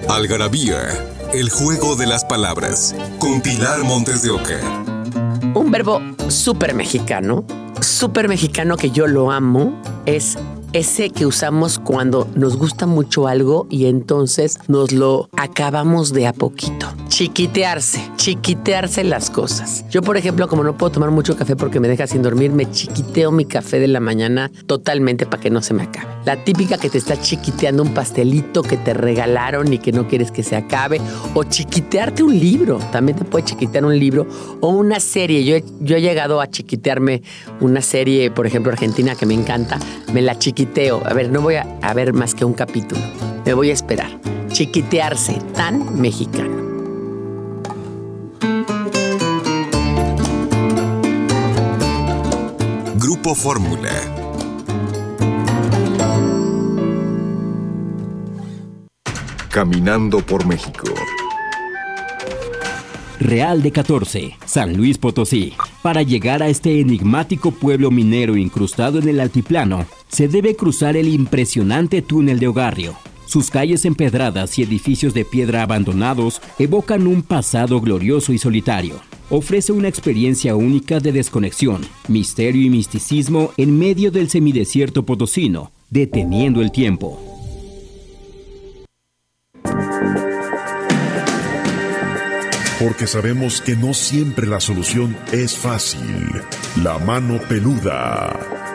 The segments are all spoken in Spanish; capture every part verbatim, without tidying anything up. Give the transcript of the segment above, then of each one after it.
Algarabía, el juego de las palabras, con Pilar Montes de Oca. Un verbo súper mexicano, súper mexicano que yo lo amo, es ese que usamos cuando nos gusta mucho algo y entonces nos lo acabamos de a poquito. Chiquitearse, chiquitearse las cosas. Yo, por ejemplo, como no puedo tomar mucho café porque me deja sin dormir, me chiquiteo mi café de la mañana totalmente para que no se me acabe. La típica que te está chiquiteando un pastelito que te regalaron y que no quieres que se acabe. O chiquitearte un libro. También te puede chiquitear un libro o una serie. Yo he, yo he llegado a chiquitearme una serie, por ejemplo, argentina, que me encanta. Me la chiquiteo. A ver, no voy a, a ver más que un capítulo. Me voy a esperar. Chiquitearse, tan mexicano. Grupo Fórmula. Caminando por México. Real de catorce, San Luis Potosí. Para llegar a este enigmático pueblo minero incrustado en el altiplano, se debe cruzar el impresionante túnel de Ogarrio. Sus calles empedradas y edificios de piedra abandonados evocan un pasado glorioso y solitario. Ofrece una experiencia única de desconexión, misterio y misticismo en medio del semidesierto potosino, deteniendo el tiempo. Porque sabemos que no siempre la solución es fácil. La mano peluda.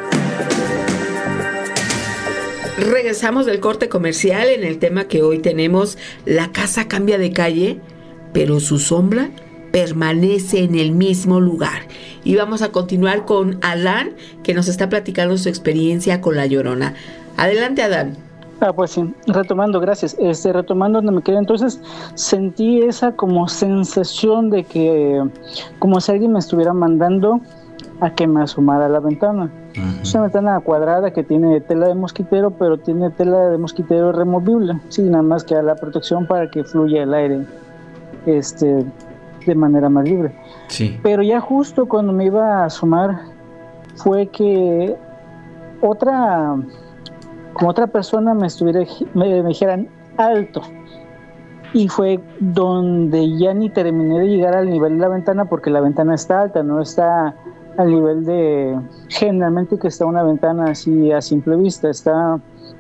Regresamos del corte comercial en el tema que hoy tenemos. La casa cambia de calle, pero su sombra permanece en el mismo lugar. Y vamos a continuar con Adán, que nos está platicando su experiencia con La Llorona. Adelante, Adán. Ah, pues sí, retomando, gracias. Este, retomando donde me quedé, entonces sentí esa como sensación de que, como si alguien me estuviera mandando a que me asomara a la ventana. Uh-huh. Es una ventana cuadrada que tiene tela de mosquitero, pero tiene tela de mosquitero removible. Sí, nada más que a la protección para que fluya el aire, este, de manera más libre. Sí. Pero ya justo cuando me iba a asomar fue que otra, como otra persona me estuviera, me, me dijeran alto, y fue donde ya ni terminé de llegar al nivel de la ventana, porque la ventana está alta, no está al nivel de generalmente que está una ventana así a simple vista, está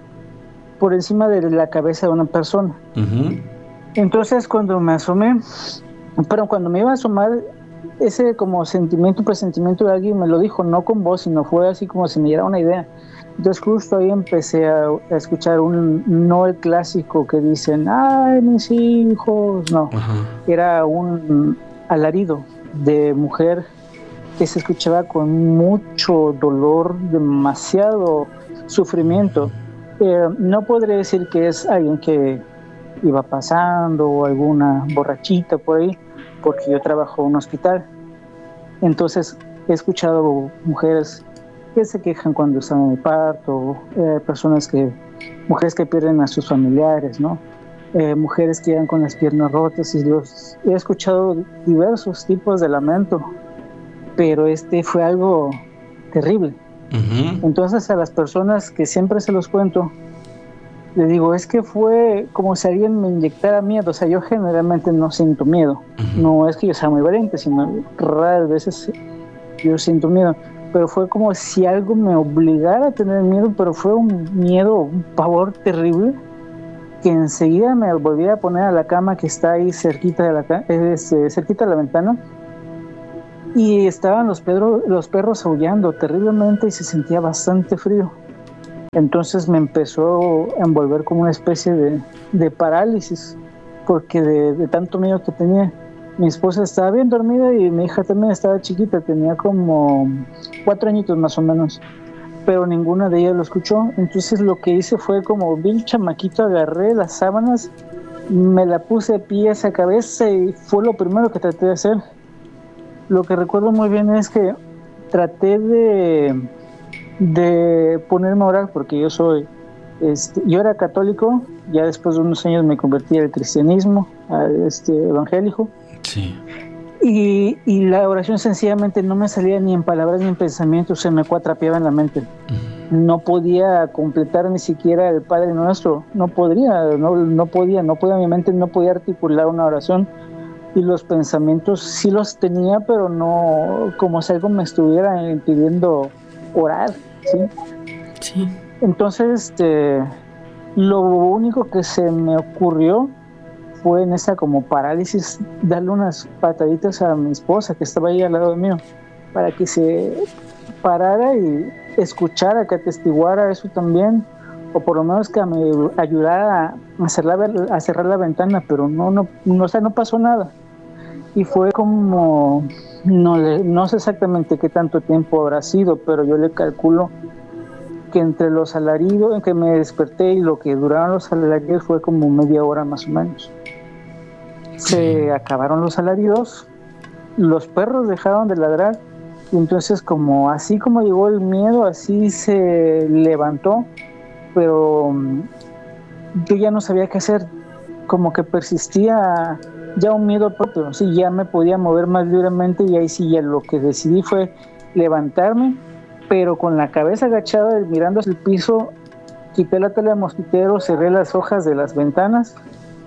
por encima de la cabeza de una persona. Uh-huh. Entonces cuando me asomé, pero cuando me iba a asomar, ese como sentimiento, presentimiento de alguien me lo dijo, no con voz, sino fue así como si me diera una idea. Entonces justo ahí empecé a, a escuchar un, no el clásico que dicen, ay, mis hijos, no, uh-huh. Era un alarido de mujer que se escuchaba con mucho dolor, demasiado sufrimiento. Eh, no podré decir que es alguien que iba pasando o alguna borrachita por ahí, porque yo trabajo en un hospital. Entonces he escuchado mujeres que se quejan cuando están en el parto, eh, personas que, mujeres que pierden a sus familiares, ¿no? Eh, mujeres que llegan con las piernas rotas, y los, he escuchado diversos tipos de lamento, pero este fue algo terrible. Uh-huh. Entonces a las personas que siempre se los cuento, les digo, es que fue como si alguien me inyectara miedo. O sea, yo generalmente no siento miedo. Uh-huh. No es que yo sea muy valiente, sino raras veces yo siento miedo. Pero fue como si algo me obligara a tener miedo, pero fue un miedo, un pavor terrible, que enseguida me volví a poner a la cama que está ahí cerquita de la, este, cerquita de la ventana. Y estaban los, pedro, los perros aullando terriblemente y se sentía bastante frío. Entonces me empezó a envolver como una especie de, de parálisis, porque de, de tanto miedo que tenía. Mi esposa estaba bien dormida y mi hija también estaba chiquita, tenía como cuatro añitos más o menos, pero ninguna de ellas lo escuchó. Entonces lo que hice fue, como vi el chamaquito, agarré las sábanas, me la puse pies a cabeza y fue lo primero que traté de hacer. Lo que recuerdo muy bien es que traté de, de ponerme a orar, porque yo soy, este, yo era católico, ya después de unos años me convertí al cristianismo, al este, evangélico. Sí. Y, y la oración sencillamente no me salía ni en palabras ni en pensamientos, se me cuatrapeaba en la mente. No podía completar ni siquiera el Padre Nuestro, no podría, no, no podía, no podía, mi mente no podía articular una oración, y los pensamientos sí los tenía, pero no como si algo me estuviera impidiendo orar, ¿sí? Sí. Entonces, este, lo único que se me ocurrió fue en esa como parálisis darle unas pataditas a mi esposa que estaba ahí al lado mío para que se parara y escuchara, que atestiguara eso también, o por lo menos que me ayudara a cerrar la, a cerrar la ventana, pero no, no, no, o sea, no pasó nada. Y fue como, no, le, no sé exactamente qué tanto tiempo habrá sido, pero yo le calculo que entre los alaridos en que me desperté y lo que duraron los alaridos fue como media hora más o menos. Se acabaron los alaridos, los perros dejaron de ladrar, y entonces como así como llegó el miedo, así se levantó, pero yo ya no sabía qué hacer, como que persistía ya un miedo propio, sí, ya me podía mover más libremente, y ahí sí ya lo que decidí fue levantarme, pero con la cabeza agachada mirando hacia el piso, quité la tela de mosquitero, cerré las hojas de las ventanas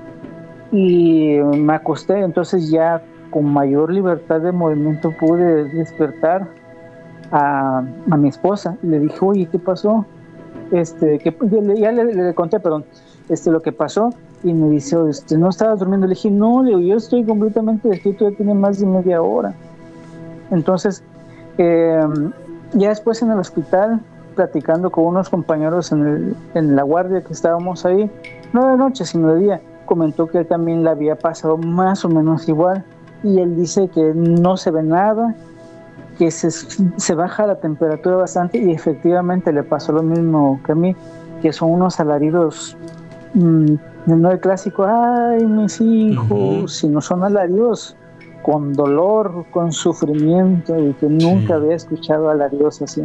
y me acosté. Entonces ya con mayor libertad de movimiento pude despertar a, a mi esposa y le dije, oye, ¿qué pasó? Este, que, ya le, le conté, perdón, este, lo que pasó, y me dice, este, ¿no estabas durmiendo? Le dije, no, le digo, yo estoy completamente despierto, ya tiene más de media hora. Entonces, eh, ya después en el hospital, platicando con unos compañeros en, el, en la guardia que estábamos ahí, no de noche, sino de día, comentó que él también le había pasado más o menos igual, y él dice que no se ve nada, que se, se baja la temperatura bastante, y efectivamente le pasó lo mismo que a mí, que son unos alaridos, mmm, no el clásico, ay, mis hijos, uh-huh. sino son alaridos con dolor, con sufrimiento, y que nunca sí. había escuchado alaridos así.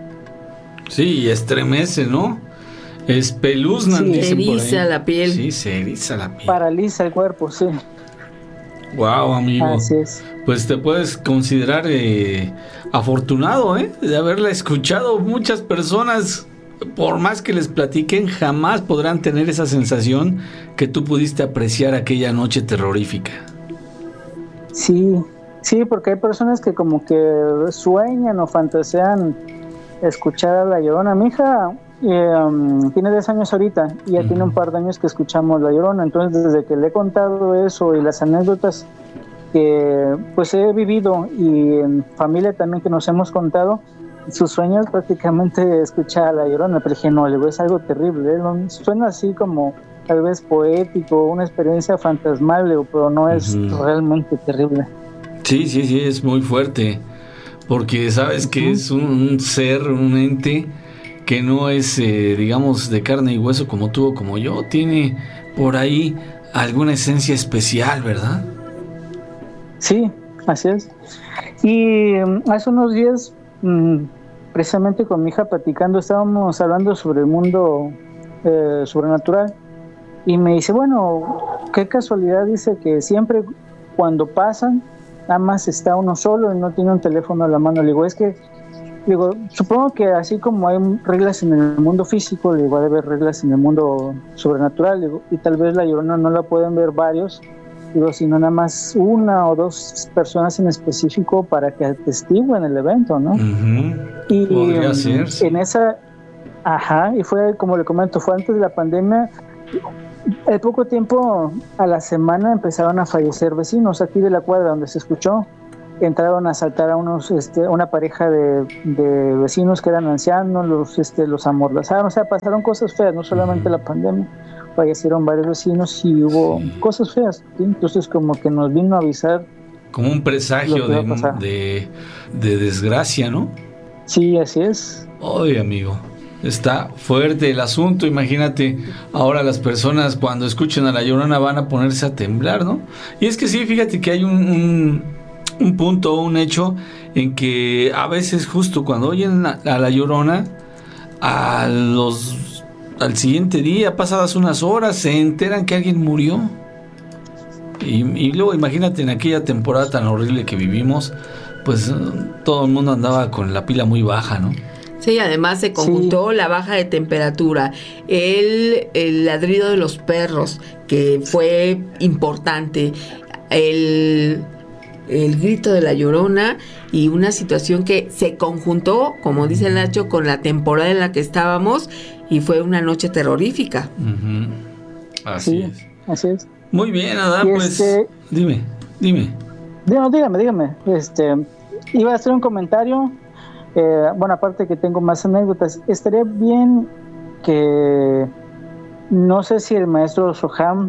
Sí, y estremece, ¿no? Espeluznan, sí, dicen por ahí. Se eriza la piel. Sí, se eriza la piel. Paraliza el cuerpo, sí. Wow, amigo. Así es. Pues te puedes considerar eh, afortunado, ¿eh? De haberla escuchado. Muchas personas, por más que les platiquen, jamás podrán tener esa sensación que tú pudiste apreciar aquella noche terrorífica. Sí, sí, porque hay personas que como que sueñan o fantasean escuchar a La Llorona. Mi hija eh, um, tiene diez años ahorita y ya uh-huh. tiene un par de años que escuchamos La Llorona. Entonces, desde que le he contado eso y las anécdotas que pues he vivido, y en familia también que nos hemos contado, sus sueños prácticamente escuchar a La Llorona. Pero dije, no, le digo, es algo terrible, ¿eh? Suena así como tal vez poético, una experiencia fantasmable, pero no es uh-huh. realmente terrible. Sí, sí, sí, es muy fuerte, porque sabes uh-huh. que es un, un ser, un ente que no es, eh, digamos, de carne y hueso como tú o como yo, tiene por ahí alguna esencia especial, ¿verdad? Sí, así es. Y um, hace unos días, um, precisamente con mi hija platicando, estábamos hablando sobre el mundo eh, sobrenatural, y me dice, bueno, qué casualidad, dice que siempre cuando pasan, nada más está uno solo y no tiene un teléfono a la mano. Le digo, es que, digo, supongo que así como hay reglas en el mundo físico, le digo, debe haber reglas en el mundo sobrenatural, digo, y tal vez La Llorona no la pueden ver varios, digo, sino nada más una o dos personas en específico para que atestiguen el evento, ¿no? Uh-huh. Y podría ser. En esa, ajá, y fue, como le comento, fue antes de la pandemia. Al poco tiempo, a la semana, empezaron a fallecer vecinos aquí de la cuadra donde se escuchó. Entraron a asaltar a unos, este, una pareja de, de vecinos que eran ancianos, los, este, los amordazaron. O sea, pasaron cosas feas, no solamente la pandemia. Fallecieron varios vecinos y hubo sí. cosas feas. ¿sí? Entonces, como que nos vino a avisar. Como un presagio de, de, de desgracia, ¿no? Sí, así es. Oye, amigo. Está fuerte el asunto, imagínate, ahora las personas cuando escuchen a La Llorona van a ponerse a temblar, ¿no? Y es que sí, fíjate que hay un, un, un punto, un hecho en que a veces justo cuando oyen a, a La Llorona, a los, al siguiente día, pasadas unas horas, se enteran que alguien murió. Y, y luego imagínate en aquella temporada tan horrible que vivimos, pues todo el mundo andaba con la pila muy baja, ¿no? Sí, además se conjuntó sí. la baja de temperatura, el, el ladrido de los perros, que fue importante, el, el grito de la Llorona y una situación que se conjuntó, como dice Nacho, con la temporada en la que estábamos y fue una noche terrorífica. Uh-huh. Así sí, es. Así es. Muy bien, Adán, pues este, dime, dime. No, dígame, dígame. Este, iba a hacer un comentario. Eh, bueno, aparte que tengo más anécdotas, estaría bien que, no sé si el maestro Soham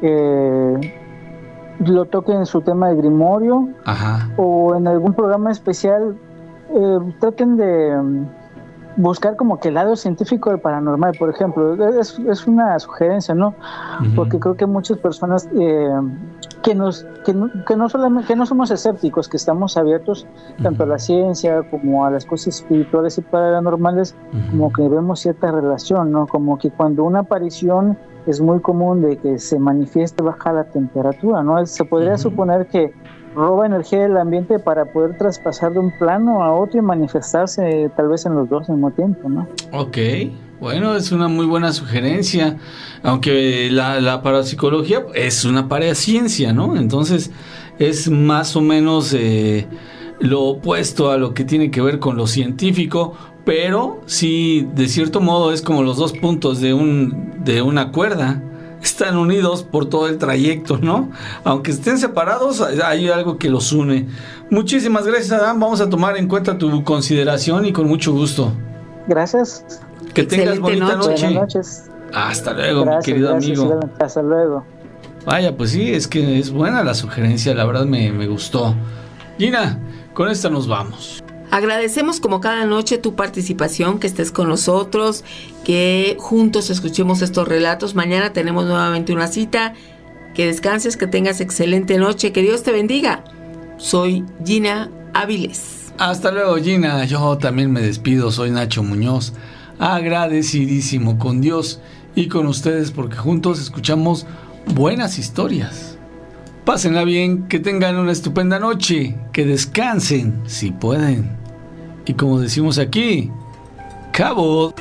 eh, lo toque en su tema de Grimorio. Ajá. O en algún programa especial eh, traten de um, buscar como que el lado científico del paranormal, por ejemplo. Es, es una sugerencia, ¿no? Uh-huh. Porque creo que muchas personas eh, que nos que no, que no solamente que no somos escépticos, que estamos abiertos uh-huh. tanto a la ciencia como a las cosas espirituales y paranormales, uh-huh. como que vemos cierta relación, ¿no? Como que cuando una aparición es muy común de que se manifieste baja la temperatura, ¿no? Se podría uh-huh. suponer que roba energía del ambiente para poder traspasar de un plano a otro y manifestarse tal vez en los dos al mismo tiempo, ¿no? Ok, bueno, es una muy buena sugerencia, aunque la, la parapsicología es una paraciencia, ¿no? Entonces es más o menos eh, lo opuesto a lo que tiene que ver con lo científico, pero sí, de cierto modo es como los dos puntos de, un, de una cuerda. Están unidos por todo el trayecto, ¿no? Aunque estén separados, hay algo que los une. Muchísimas gracias, Adán. Vamos a tomar en cuenta tu consideración y con mucho gusto. Gracias. Que tengas bonita noche. Buenas noches. Hasta luego, gracias, mi querido gracias, amigo. Hasta luego. Vaya, pues sí, es que es buena la sugerencia. La verdad me, me gustó. Gina, con esta nos vamos. Agradecemos como cada noche tu participación, que estés con nosotros, que juntos escuchemos estos relatos. Mañana tenemos nuevamente una cita. Que descanses, que tengas excelente noche, que Dios te bendiga. Soy Gina Áviles. Hasta luego, Gina. Yo también me despido, soy Nacho Muñoz. Agradecidísimo con Dios y con ustedes porque juntos escuchamos buenas historias. Pásenla bien, que tengan una estupenda noche, que descansen si pueden. Y como decimos aquí, ¡cabo!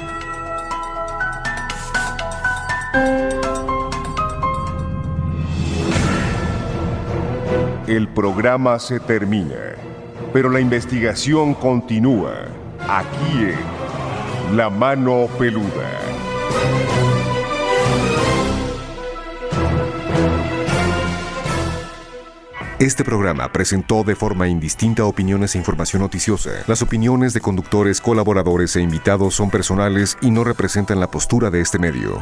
El programa se termina, pero la investigación continúa aquí en La Mano Peluda. Este programa presentó de forma indistinta opiniones e información noticiosa. Las opiniones de conductores, colaboradores e invitados son personales y no representan la postura de este medio.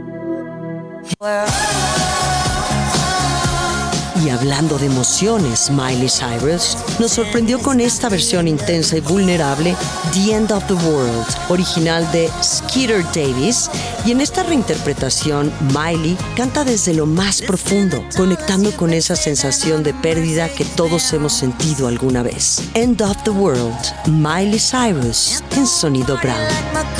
Y hablando de emociones, Miley Cyrus nos sorprendió con esta versión intensa y vulnerable, The End of the World, original de Skeeter Davis, y en esta reinterpretación, Miley canta desde lo más profundo, conectando con esa sensación de pérdida que todos hemos sentido alguna vez. End of the World, Miley Cyrus, en Sonido Brown.